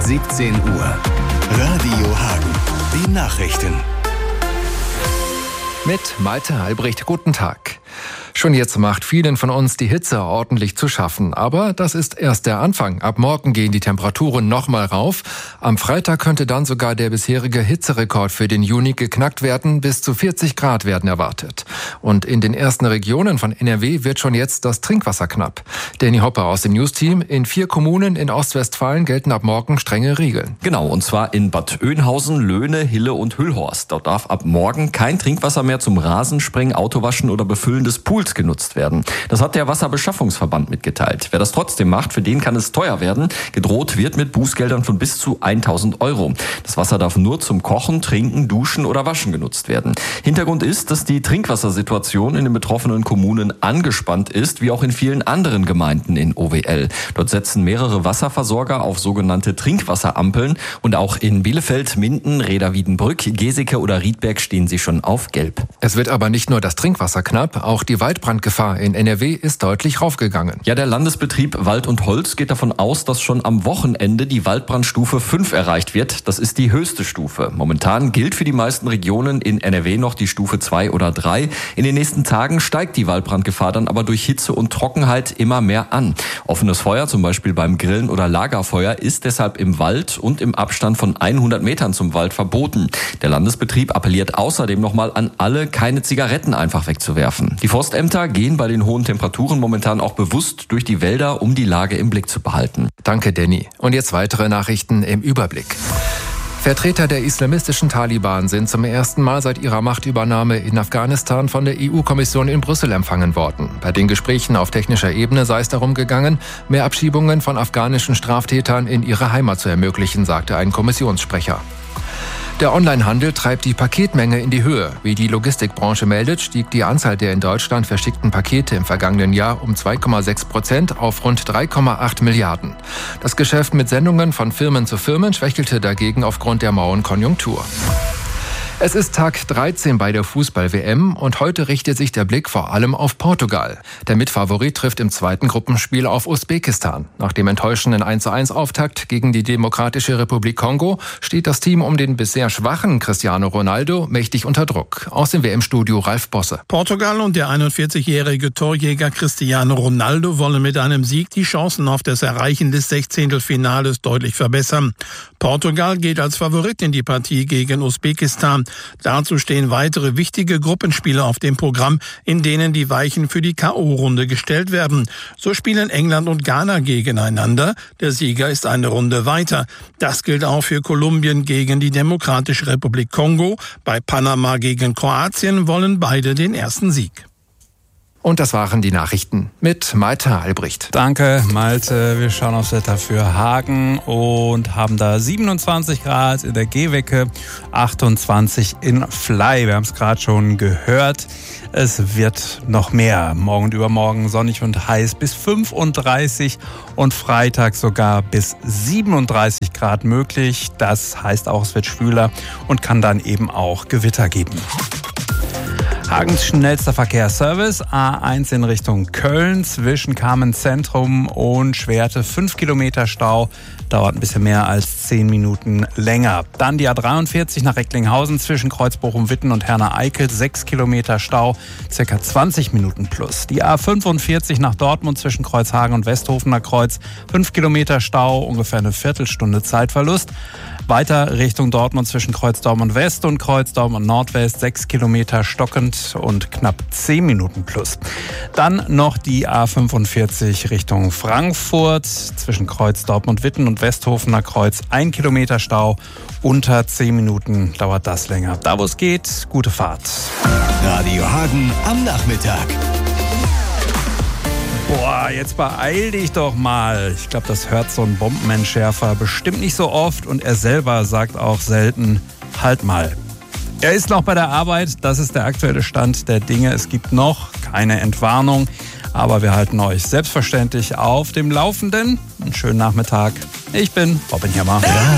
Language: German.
17 Uhr. Radio Hagen. Die Nachrichten. Mit Malte Albrecht, guten Tag. Schon jetzt macht vielen von uns die Hitze ordentlich zu schaffen. Aber das ist erst der Anfang. Ab morgen gehen die Temperaturen nochmal rauf. Am Freitag könnte dann sogar der bisherige Hitzerekord für den Juni geknackt werden. Bis zu 40 Grad werden erwartet. Und in den ersten Regionen von NRW wird schon jetzt das Trinkwasser knapp. Danny Hopper aus dem News-Team. In 4 Kommunen in Ostwestfalen gelten ab morgen strenge Regeln. Genau, und zwar in Bad Oeynhausen, Löhne, Hille und Hüllhorst. Dort darf ab morgen kein Trinkwasser mehr zum Rasensprengen, Autowaschen oder Befüllen des Pools genutzt werden. Das hat der Wasserbeschaffungsverband mitgeteilt. Wer das trotzdem macht, für den kann es teuer werden. Gedroht wird mit Bußgeldern von bis zu 1.000 Euro. Das Wasser darf nur zum Kochen, Trinken, Duschen oder Waschen genutzt werden. Hintergrund ist, dass die Trinkwassersituation in den betroffenen Kommunen angespannt ist, wie auch in vielen anderen Gemeinden in OWL. Dort setzen mehrere Wasserversorger auf sogenannte Trinkwasserampeln und auch in Bielefeld, Minden, Reda-Wiedenbrück, Geseke oder Riedberg stehen sie schon auf Gelb. Es wird aber nicht nur das Trinkwasser knapp, auch die Waldbrandgefahr in NRW ist deutlich raufgegangen. Ja, der Landesbetrieb Wald und Holz geht davon aus, dass schon am Wochenende die Waldbrandstufe 5 erreicht wird. Das ist die höchste Stufe. Momentan gilt für die meisten Regionen in NRW noch die Stufe 2 oder 3. In den nächsten Tagen steigt die Waldbrandgefahr dann aber durch Hitze und Trockenheit immer mehr an. Offenes Feuer, zum Beispiel beim Grillen oder Lagerfeuer, ist deshalb im Wald und im Abstand von 100 Metern zum Wald verboten. Der Landesbetrieb appelliert außerdem nochmal an alle, keine Zigaretten einfach wegzuwerfen. Die Forstämter gehen bei den hohen Temperaturen momentan auch bewusst durch die Wälder, um die Lage im Blick zu behalten. Danke, Danny. Und jetzt weitere Nachrichten im Überblick. Vertreter der islamistischen Taliban sind zum ersten Mal seit ihrer Machtübernahme in Afghanistan von der EU-Kommission in Brüssel empfangen worden. Bei den Gesprächen auf technischer Ebene sei es darum gegangen, mehr Abschiebungen von afghanischen Straftätern in ihre Heimat zu ermöglichen, sagte ein Kommissionssprecher. Der Onlinehandel treibt die Paketmenge in die Höhe. Wie die Logistikbranche meldet, stieg die Anzahl der in Deutschland verschickten Pakete im vergangenen Jahr um 2,6% auf rund 3,8 Milliarden. Das Geschäft mit Sendungen von Firmen zu Firmen schwächelte dagegen aufgrund der mauen Konjunktur. Es ist Tag 13 bei der Fußball-WM und heute richtet sich der Blick vor allem auf Portugal. Der Mitfavorit trifft im zweiten Gruppenspiel auf Usbekistan. Nach dem enttäuschenden 1:1-Auftakt gegen die Demokratische Republik Kongo steht das Team um den bisher schwachen Cristiano Ronaldo mächtig unter Druck. Aus dem WM-Studio Ralf Bosse. Portugal und der 41-jährige Torjäger Cristiano Ronaldo wollen mit einem Sieg die Chancen auf das Erreichen des Sechzehntelfinales deutlich verbessern. Portugal geht als Favorit in die Partie gegen Usbekistan. Dazu stehen weitere wichtige Gruppenspiele auf dem Programm, in denen die Weichen für die K.O.-Runde gestellt werden. So spielen England und Ghana gegeneinander. Der Sieger ist eine Runde weiter. Das gilt auch für Kolumbien gegen die Demokratische Republik Kongo. Bei Panama gegen Kroatien wollen beide den ersten Sieg. Und das waren die Nachrichten mit Malte Albrecht. Danke, Malte. Wir schauen aufs Wetter für Hagen und haben da 27 Grad in der Gehwecke, 28 in Fly. Wir haben es gerade schon gehört. Es wird noch mehr. Morgen und übermorgen sonnig und heiß bis 35 und Freitag sogar bis 37 Grad möglich. Das heißt auch, es wird schwüler und kann dann eben auch Gewitter geben. Hagens schnellster Verkehrsservice, A1 in Richtung Köln, zwischen Kamenz-Zentrum und Schwerte 5 Kilometer Stau, dauert ein bisschen mehr als 10 Minuten länger. Dann die A43 nach Recklinghausen zwischen Kreuzbochum-Witten und Herne-Eickel, 6 Kilometer Stau, circa 20 Minuten plus. Die A45 nach Dortmund zwischen Kreuzhagen und Westhofener Kreuz, 5 Kilometer Stau, ungefähr eine Viertelstunde Zeitverlust. Weiter Richtung Dortmund zwischen Kreuz Dortmund West und Kreuz Dortmund Nordwest, 6 Kilometer stockend und knapp 10 Minuten plus. Dann noch die A45 Richtung Frankfurt zwischen Kreuz Dortmund Witten und Westhofener Kreuz, 1 Kilometer Stau, unter 10 Minuten dauert das länger. Da wo es geht, gute Fahrt. Radio Hagen am Nachmittag. Boah, jetzt beeil dich doch mal. Ich glaube, das hört so ein Bombenentschärfer bestimmt nicht so oft und er selber sagt auch selten, halt mal. Er ist noch bei der Arbeit, das ist der aktuelle Stand der Dinge. Es gibt noch keine Entwarnung, aber wir halten euch selbstverständlich auf dem Laufenden. Einen schönen Nachmittag. Ich bin Robin Jammer.